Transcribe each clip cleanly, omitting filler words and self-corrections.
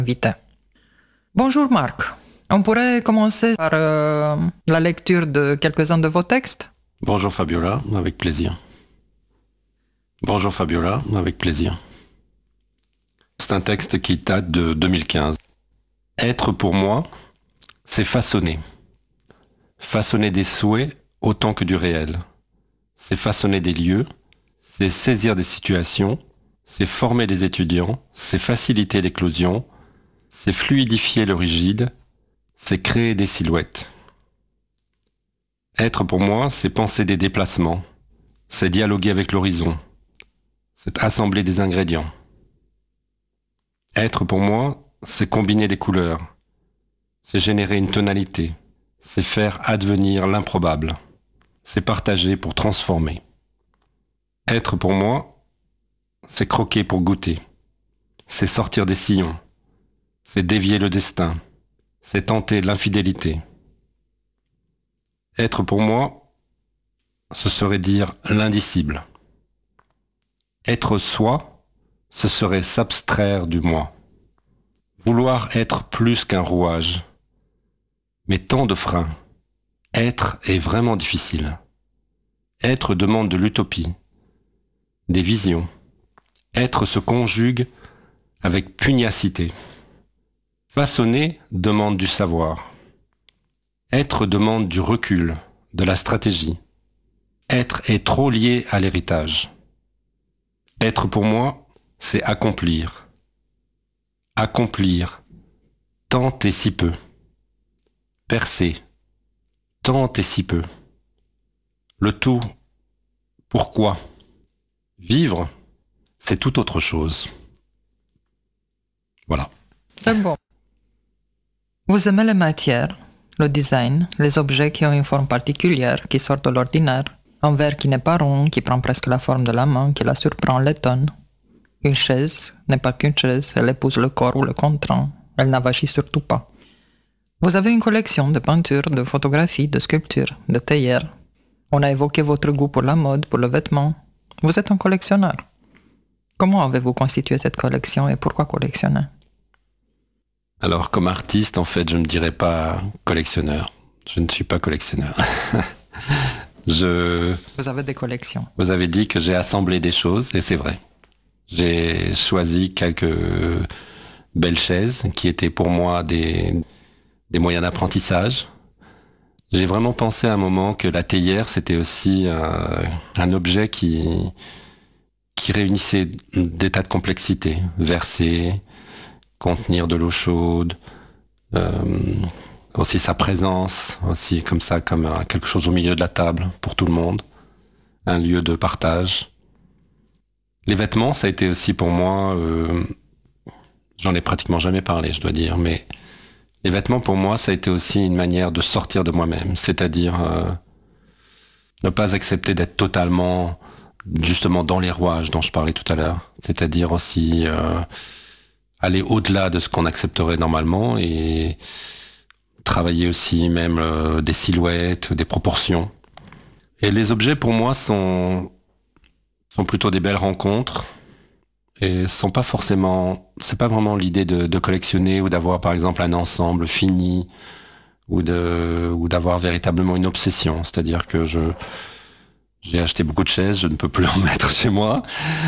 invité. Bonjour Marc. On pourrait commencer par la lecture de quelques-uns de vos textes. Bonjour Fabiola, avec plaisir. Bonjour Fabiola, avec plaisir. C'est un texte qui date de 2015. Être pour moi, c'est façonner. Façonner des souhaits autant que du réel. C'est façonner des lieux, c'est saisir des situations, c'est former des étudiants, c'est faciliter l'éclosion, c'est fluidifier le rigide, c'est créer des silhouettes. Être pour moi, c'est penser des déplacements, c'est dialoguer avec l'horizon, c'est assembler des ingrédients. Être pour moi, c'est combiner des couleurs, c'est générer une tonalité, c'est faire advenir l'improbable, c'est partager pour transformer. Être pour moi, c'est croquer pour goûter, c'est sortir des sillons, c'est dévier le destin, c'est tenter l'infidélité. Être pour moi, ce serait dire l'indicible. Être soi, ce serait s'abstraire du moi. Vouloir être plus qu'un rouage. Mais tant de freins. Être est vraiment difficile. Être demande de l'utopie, des visions. Être se conjugue avec pugnacité. Façonner demande du savoir. Être demande du recul, de la stratégie. Être est trop lié à l'héritage. Être pour moi, c'est accomplir. Accomplir, tant et si peu. Percer, tant et si peu. Le tout, pourquoi? Vivre, c'est tout autre chose. Voilà. C'est bon. Vous aimez les matières, le design, les objets qui ont une forme particulière, qui sortent de l'ordinaire. Un verre qui n'est pas rond, qui prend presque la forme de la main, qui la surprend, l'étonne. Une chaise n'est pas qu'une chaise, elle épouse le corps ou le contraint. Elle n'avachit surtout pas. Vous avez une collection de peintures, de photographies, de sculptures, de théières. On a évoqué votre goût pour la mode, pour le vêtement. Vous êtes un collectionneur. Comment avez-vous constitué cette collection et pourquoi collectionner? Alors, comme artiste, en fait, je ne dirais pas collectionneur. Je ne suis pas collectionneur. Vous avez des collections. Vous avez dit que j'ai assemblé des choses, et c'est vrai. J'ai choisi quelques belles chaises qui étaient pour moi des moyens d'apprentissage. J'ai vraiment pensé à un moment que la théière, c'était aussi un objet qui réunissait des tas de complexités. Verser, contenir de l'eau chaude, aussi sa présence, aussi comme ça, comme quelque chose au milieu de la table pour tout le monde, un lieu de partage. Les vêtements, ça a été aussi pour moi, j'en ai pratiquement jamais parlé, je dois dire, mais les vêtements pour moi, ça a été aussi une manière de sortir de moi-même, c'est-à-dire ne pas accepter d'être totalement, justement, dans les rouages dont je parlais tout à l'heure, c'est-à-dire aussi aller au-delà de ce qu'on accepterait normalement et travailler aussi même des silhouettes, des proportions. Et les objets pour moi sont plutôt des belles rencontres et c'est pas vraiment l'idée de collectionner ou d'avoir par exemple un ensemble fini ou d'avoir véritablement une obsession. C'est-à-dire que j'ai acheté beaucoup de chaises, je ne peux plus en mettre chez moi.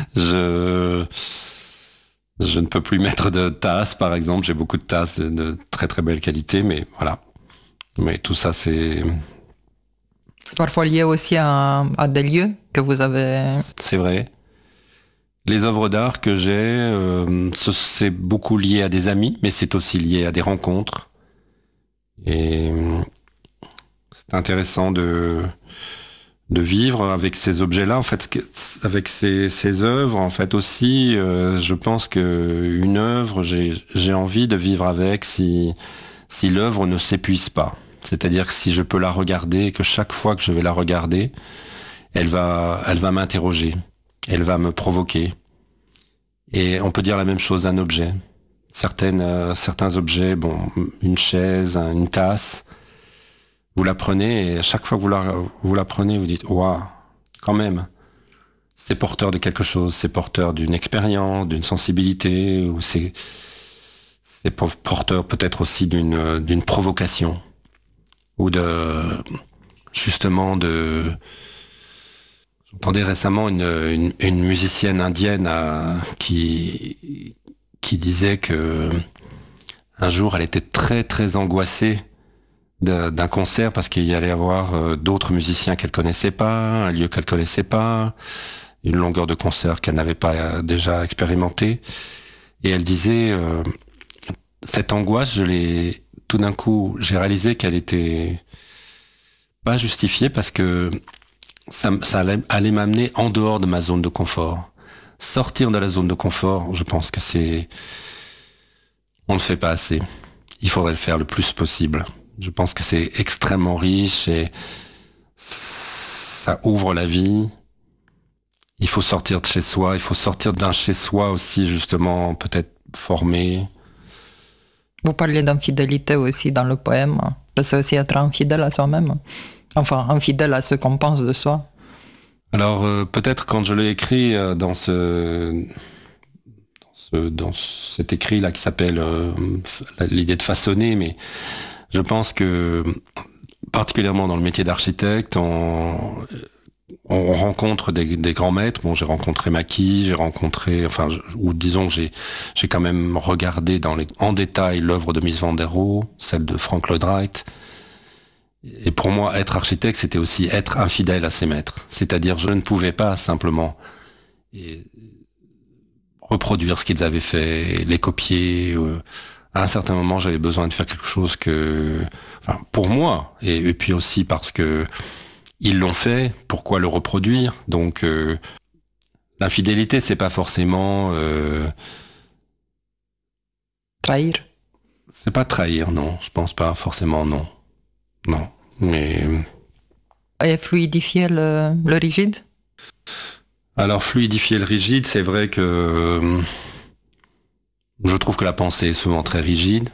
Je ne peux plus mettre de tasses, par exemple. J'ai beaucoup de tasses de très très belle qualité, mais voilà. Mais tout ça, c'est Parfois lié aussi à des lieux que vous avez... C'est vrai. Les œuvres d'art que j'ai, c'est beaucoup lié à des amis, mais c'est aussi lié à des rencontres. Et c'est intéressant de vivre avec ces objets-là, en fait, avec ces œuvres, en fait aussi, je pense que une œuvre, j'ai envie de vivre avec si l'œuvre ne s'épuise pas. C'est-à-dire que si je peux la regarder, et que chaque fois que je vais la regarder, elle va m'interroger, elle va me provoquer. Et on peut dire la même chose d'un objet. Certains objets, bon, une chaise, une tasse, vous la prenez et à chaque fois que vous la prenez, vous dites waouh, quand même, c'est porteur de quelque chose, c'est porteur d'une expérience, d'une sensibilité, ou c'est c'est porteur peut-être aussi d'une provocation ou j'entendais récemment une musicienne indienne qui disait que un jour elle était très très angoissée d'un concert parce qu'il y allait avoir d'autres musiciens qu'elle connaissait pas, un lieu qu'elle connaissait pas, une longueur de concert qu'elle n'avait pas déjà expérimenté. Et elle disait, cette angoisse, tout d'un coup, j'ai réalisé qu'elle était pas justifiée parce que ça allait m'amener en dehors de ma zone de confort. Sortir de la zone de confort, je pense que on ne le fait pas assez. Il faudrait le faire le plus possible. Je pense que c'est extrêmement riche et ça ouvre la vie. Il faut sortir de chez soi, il faut sortir d'un chez soi aussi, justement, peut-être formé. Vous parliez d'infidélité aussi dans le poème. C'est aussi être infidèle à soi-même. Enfin, infidèle à ce qu'on pense de soi. Alors, peut-être quand je l'ai écrit dans cet écrit-là qui s'appelle l'idée de façonner, mais je pense que, particulièrement dans le métier d'architecte, on rencontre des grands maîtres. Bon, j'ai rencontré Mackie, ou disons que j'ai quand même regardé en détail l'œuvre de Mies van der Rohe, celle de Frank Lloyd Wright. Et pour moi, être architecte, c'était aussi être infidèle à ses maîtres. C'est-à-dire, je ne pouvais pas simplement reproduire ce qu'ils avaient fait, les copier. À un certain moment, j'avais besoin de faire quelque chose pour moi, et puis aussi parce que ils l'ont fait, pourquoi le reproduire? Donc, l'infidélité, c'est pas forcément... Trahir. C'est pas trahir, non. Je pense pas forcément, non. Non, mais... Et fluidifier le rigide? Alors, fluidifier le rigide, c'est vrai que... je trouve que la pensée est souvent très rigide.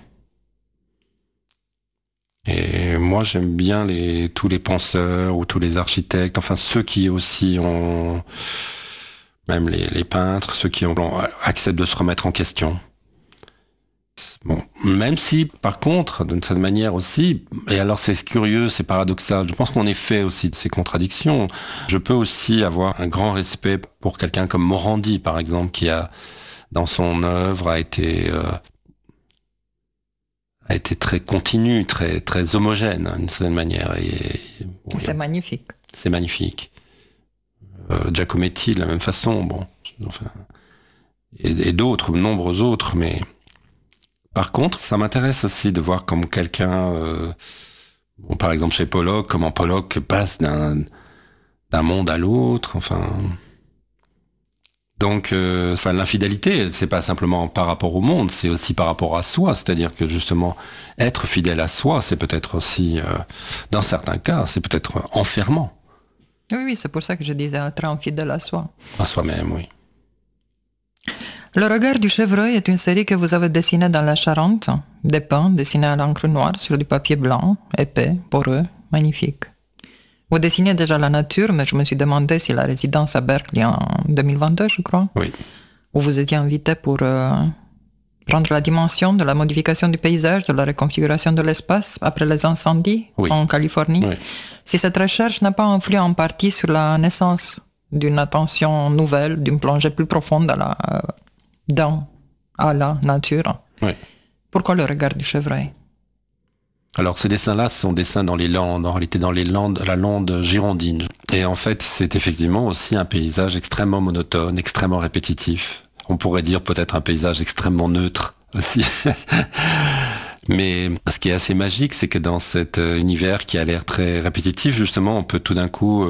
Et moi, j'aime bien tous les penseurs ou tous les architectes, enfin ceux qui aussi ont, même les peintres, ceux qui acceptent de se remettre en question. Bon, même si, par contre, d'une certaine manière aussi, et alors c'est curieux, c'est paradoxal, je pense qu'on est fait aussi de ces contradictions. Je peux aussi avoir un grand respect pour quelqu'un comme Morandi, par exemple, qui dans son œuvre, a été très continu, très, très homogène, d'une certaine manière. C'est magnifique. C'est magnifique. Giacometti, de la même façon, et d'autres, nombreux autres, mais par contre, ça m'intéresse aussi de voir comme quelqu'un, par exemple chez Pollock, comment Pollock passe d'un monde à l'autre, Donc, l'infidélité, c'est pas simplement par rapport au monde, c'est aussi par rapport à soi. C'est-à-dire que justement, être fidèle à soi, c'est peut-être aussi, dans certains cas, c'est peut-être enfermant. Oui, c'est pour ça que je disais être infidèle à soi. À soi-même, oui. Le regard du chevreuil est une série que vous avez dessinée dans la Charente, des pins dessinés à l'encre noire sur du papier blanc, épais, poreux, magnifique. Vous dessinez déjà la nature, mais je me suis demandé si la résidence à Berkeley en 2022, je crois, oui, où vous étiez invité pour prendre la dimension de la modification du paysage, de la reconfiguration de l'espace après les incendies en Californie. Oui. Si cette recherche n'a pas influé en partie sur la naissance d'une attention nouvelle, d'une plongée plus profonde à la nature. Oui. Pourquoi le regard du chevreuil? Alors ces dessins-là sont dessins dans les Landes, en réalité dans la lande girondine. Et en fait, c'est effectivement aussi un paysage extrêmement monotone, extrêmement répétitif. On pourrait dire peut-être un paysage extrêmement neutre aussi. Mais ce qui est assez magique, c'est que dans cet univers qui a l'air très répétitif, justement, on peut tout d'un coup,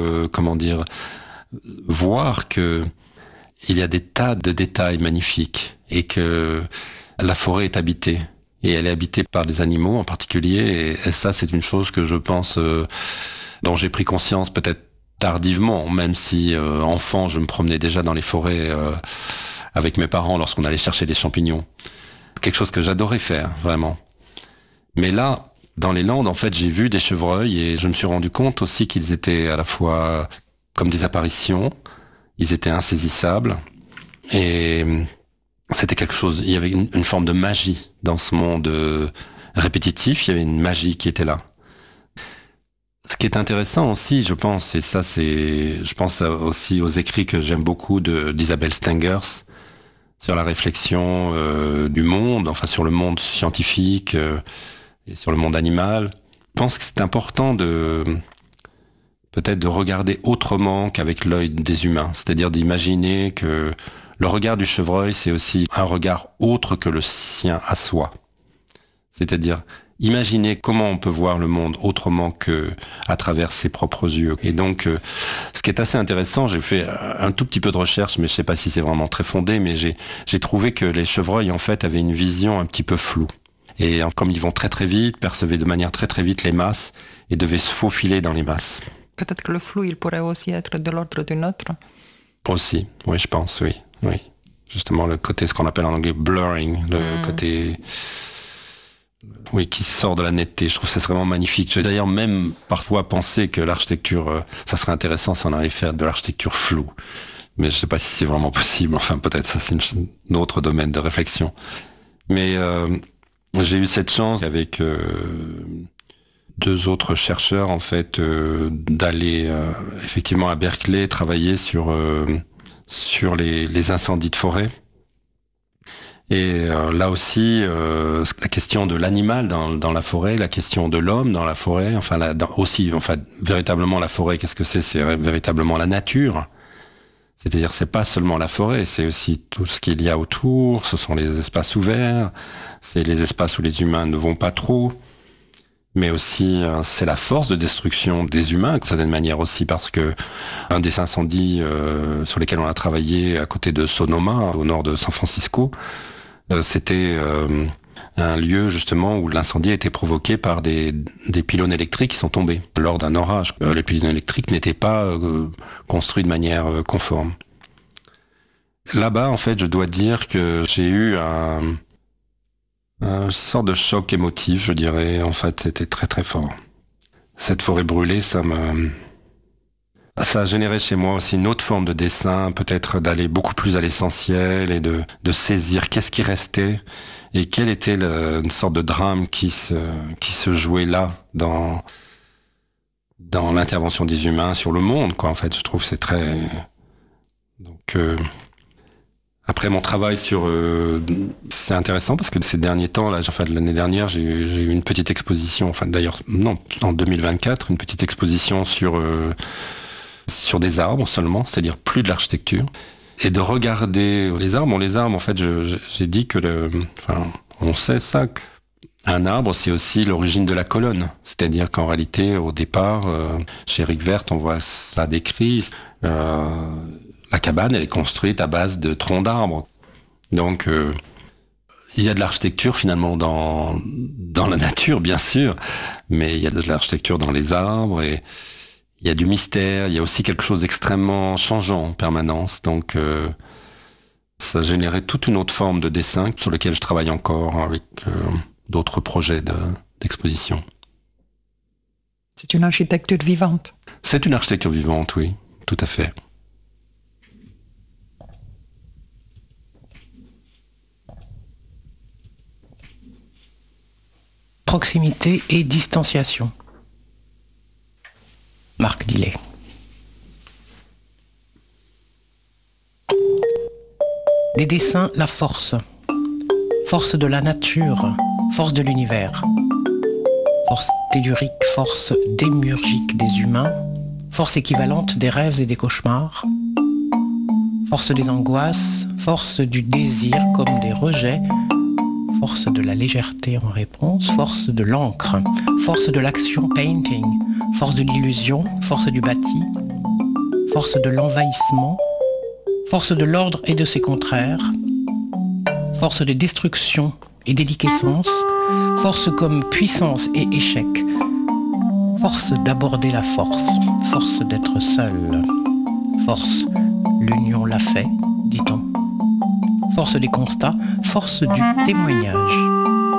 voir que il y a des tas de détails magnifiques et que la forêt est habitée. Et elle est habitée par des animaux en particulier. Et ça, c'est une chose que je pense, dont j'ai pris conscience peut-être tardivement, même si enfant, je me promenais déjà dans les forêts avec mes parents lorsqu'on allait chercher des champignons. Quelque chose que j'adorais faire, vraiment. Mais là, dans les Landes, en fait, j'ai vu des chevreuils et je me suis rendu compte aussi qu'ils étaient à la fois comme des apparitions, ils étaient insaisissables et c'était quelque chose, il y avait une forme de magie dans ce monde répétitif, il y avait une magie qui était là. Ce qui est intéressant aussi, je pense, et ça je pense aussi aux écrits que j'aime beaucoup d'Isabelle Stengers sur la réflexion du monde, enfin sur le monde scientifique et sur le monde animal. Je pense que c'est important peut-être de regarder autrement qu'avec l'œil des humains, c'est-à-dire d'imaginer que le regard du chevreuil, c'est aussi un regard autre que le sien à soi. C'est-à-dire imaginer comment on peut voir le monde autrement que à travers ses propres yeux. Et donc, ce qui est assez intéressant, j'ai fait un tout petit peu de recherche, mais je sais pas si c'est vraiment très fondé, mais j'ai trouvé que les chevreuils, en fait, avaient une vision un petit peu floue. Et comme ils vont très très vite, percevaient de manière très très vite les masses et devaient se faufiler dans les masses. Peut-être que le flou, il pourrait aussi être de l'ordre du nôtre. Aussi, oui, je pense, oui. Justement, le côté, ce qu'on appelle en anglais blurring, le côté... Oui, qui sort de la netteté. Je trouve que c'est vraiment magnifique. J'ai d'ailleurs même parfois pensé que l'architecture, ça serait intéressant si on arrivait à faire de l'architecture floue. Mais je sais pas si c'est vraiment possible. Enfin, peut-être ça, c'est un autre domaine de réflexion. Mais j'ai eu cette chance avec deux autres chercheurs, en fait, d'aller effectivement à Berkeley travailler sur les incendies de forêt. Et là aussi, la question de l'animal dans la forêt, la question de l'homme dans la forêt, véritablement la forêt, qu'est-ce que c'est ? C'est véritablement la nature. C'est-à-dire, c'est pas seulement la forêt, c'est aussi tout ce qu'il y a autour, ce sont les espaces ouverts, c'est les espaces où les humains ne vont pas trop, mais aussi c'est la force de destruction des humains, d'une certaine manière aussi, parce que un des incendies sur lesquels on a travaillé à côté de Sonoma, au nord de San Francisco, c'était un lieu justement où l'incendie a été provoqué par des pylônes électriques qui sont tombés lors d'un orage. Les pylônes électriques n'étaient pas construits de manière conforme. Là-bas, en fait, je dois dire que j'ai eu un sort de choc émotif, je dirais. En fait, c'était très très fort. Cette forêt brûlée, ça a généré chez moi aussi une autre forme de dessin, peut-être d'aller beaucoup plus à l'essentiel et de saisir qu'est-ce qui restait et quelle était une sorte de drame qui se jouait là dans l'intervention des humains sur le monde, quoi. En fait, je trouve que c'est très... Donc, après mon travail c'est intéressant parce que ces derniers temps, là, enfin, l'année dernière, j'ai eu une petite exposition, enfin d'ailleurs, non, en 2024, une petite exposition sur des arbres seulement, c'est-à-dire plus de l'architecture, et de regarder les arbres. Bon, les arbres, en fait, j'ai dit que on sait ça, qu'un arbre, c'est aussi l'origine de la colonne. C'est-à-dire qu'en réalité, au départ, chez Eric Werth, on voit ça décrit, la cabane, elle est construite à base de troncs d'arbres. Donc, il y a de l'architecture finalement dans la nature, bien sûr, mais il y a de l'architecture dans les arbres et il y a du mystère, il y a aussi quelque chose d'extrêmement changeant en permanence. Donc, ça a généré toute une autre forme de dessin sur lequel je travaille encore avec d'autres projets d'exposition. C'est une architecture vivante. C'est une architecture vivante, oui, tout à fait. Proximité et distanciation. Marc Dillet. Des dessins, la force. Force de la nature, force de l'univers. Force tellurique, force démiurgique des humains. Force équivalente des rêves et des cauchemars. Force des angoisses, force du désir comme des rejets. Force de la légèreté en réponse, force de l'encre, force de l'action painting, force de l'illusion, force du bâti, force de l'envahissement, force de l'ordre et de ses contraires, force de destruction et déliquescence, force comme puissance et échec, force d'aborder la force, force d'être seul, force, l'union l'a fait, dit-on. Force des constats, force du témoignage.